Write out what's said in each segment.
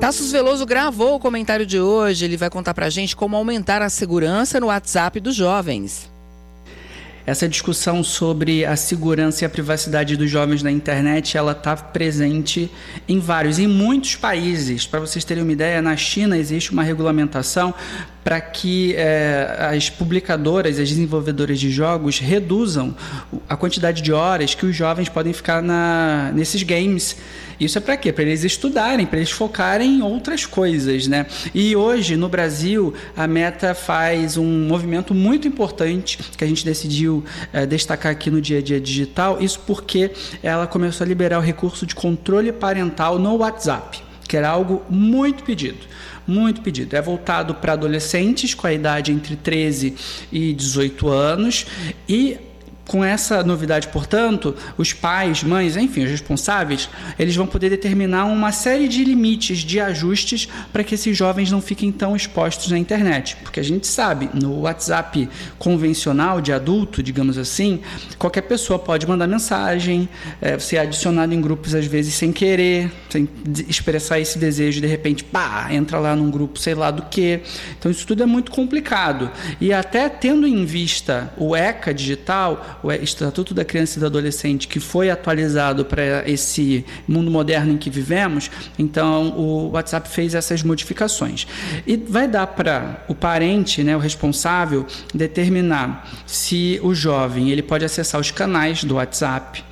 Tassos Veloso gravou o comentário de hoje. Ele vai contar pra gente como aumentar a segurança no WhatsApp dos jovens. Essa discussão sobre a segurança e a privacidade dos jovens na internet, ela está presente em muitos países. Para vocês terem uma ideia, na China existe uma regulamentação para que as publicadoras, as desenvolvedoras de jogos reduzam a quantidade de horas que os jovens podem ficar nesses games. Isso é para quê? Para eles estudarem, para eles focarem em outras coisas, né? E hoje, no Brasil, a Meta faz um movimento muito importante que a gente decidiu destacar aqui no Dia a Dia Digital, isso porque ela começou a liberar o recurso de controle parental no WhatsApp, que era algo muito pedido. Muito pedido. É voltado para adolescentes com a idade entre 13 e 18 anos e com essa novidade, portanto, os pais, mães, enfim, os responsáveis, eles vão poder determinar uma série de limites, de ajustes para que esses jovens não fiquem tão expostos na internet. Porque a gente sabe, no WhatsApp convencional de adulto, digamos assim, qualquer pessoa pode mandar mensagem, ser adicionado em grupos às vezes sem querer, sem expressar esse desejo, de repente, entra lá num grupo, sei lá do que. Então isso tudo é muito complicado. E até tendo em vista o ECA digital, o Estatuto da Criança e do Adolescente, que foi atualizado para esse mundo moderno em que vivemos, então o WhatsApp fez essas modificações. E vai dar para o parente, né, o responsável, determinar se o jovem ele pode acessar os canais do WhatsApp,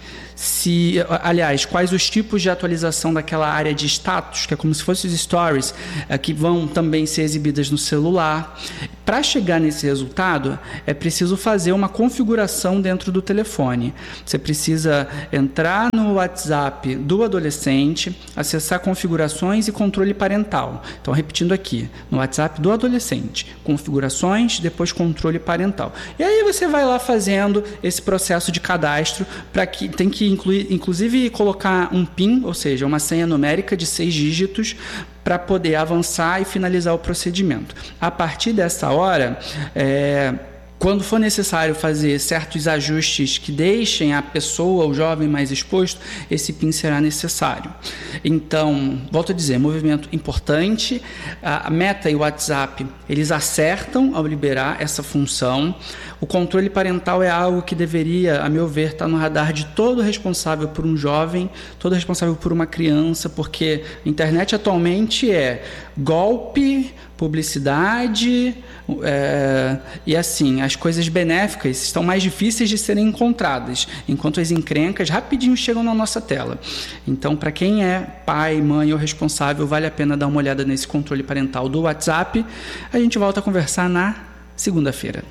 quais os tipos de atualização daquela área de status, que é como se fossem os stories, que vão também ser exibidas no celular. Para chegar nesse resultado, é preciso fazer uma configuração dentro do telefone. Você precisa entrar no WhatsApp do adolescente, acessar configurações e controle parental. Então, repetindo aqui, no WhatsApp do adolescente, configurações, depois controle parental. E aí você vai lá fazendo esse processo de cadastro, tem que inclusive colocar um PIN, ou seja, uma senha numérica de 6 dígitos, para poder avançar e finalizar o procedimento. A partir dessa hora, quando for necessário fazer certos ajustes que deixem a pessoa, o jovem mais exposto, esse PIN será necessário. Então, volto a dizer, movimento importante. A Meta e o WhatsApp, eles acertam ao liberar essa função. O controle parental é algo que deveria, a meu ver, estar no radar de todo responsável por um jovem, todo responsável por uma criança, porque a internet atualmente é golpe, publicidade, e assim, as coisas benéficas estão mais difíceis de serem encontradas, enquanto as encrencas rapidinho chegam na nossa tela. Então, para quem é pai, mãe ou responsável, vale a pena dar uma olhada nesse controle parental do WhatsApp. A gente volta a conversar na segunda-feira.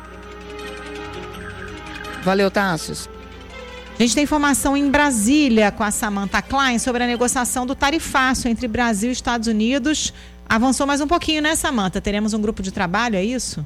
Valeu, Tassos. A gente tem informação em Brasília com a Samantha Klein sobre a negociação do tarifaço entre Brasil e Estados Unidos. Avançou mais um pouquinho, né, Samantha? Teremos um grupo de trabalho, é isso?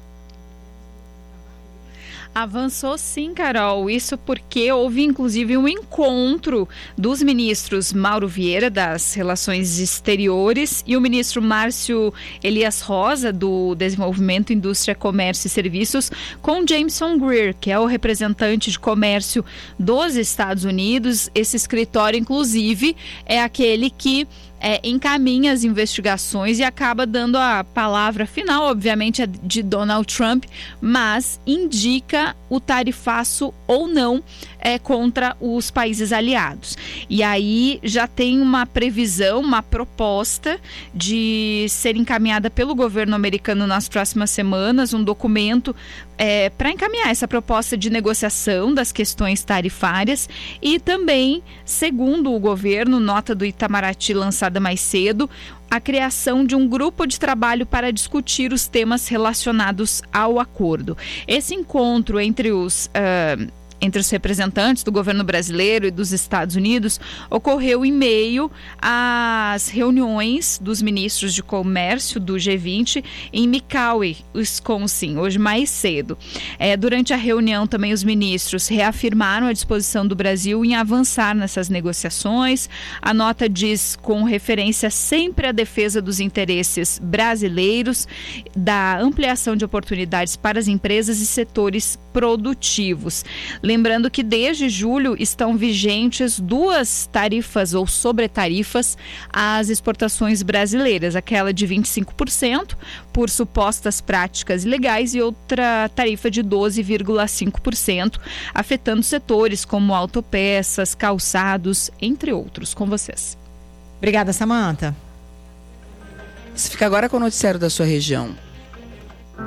Avançou sim, Carol, isso porque houve inclusive um encontro dos ministros Mauro Vieira, das Relações Exteriores, e o ministro Márcio Elias Rosa, do Desenvolvimento, Indústria, Comércio e Serviços, com Jameson Greer, que é o representante de comércio dos Estados Unidos. Esse escritório, inclusive, é aquele que encaminha as investigações e acaba dando a palavra final, obviamente, é de Donald Trump, mas indica o tarifaço ou não contra os países aliados. E aí já tem uma previsão, uma proposta de ser encaminhada pelo governo americano nas próximas semanas, um documento para encaminhar essa proposta de negociação das questões tarifárias e também, segundo o governo, nota do Itamaraty lançada mais cedo, a criação de um grupo de trabalho para discutir os temas relacionados ao acordo. Esse encontro entre os representantes do governo brasileiro e dos Estados Unidos ocorreu em meio às reuniões dos ministros de comércio do G20 em Milwaukee, Wisconsin, hoje mais cedo. Durante a reunião também os ministros reafirmaram a disposição do Brasil em avançar nessas negociações. A nota diz, com referência sempre à defesa dos interesses brasileiros, da ampliação de oportunidades para as empresas e setores produtivos. Lembrando que desde julho estão vigentes 2 tarifas ou sobretarifas às exportações brasileiras, aquela de 25% por supostas práticas ilegais e outra tarifa de 12,5%, afetando setores como autopeças, calçados, entre outros. Com vocês. Obrigada, Samanta. Você fica agora com o noticiário da sua região.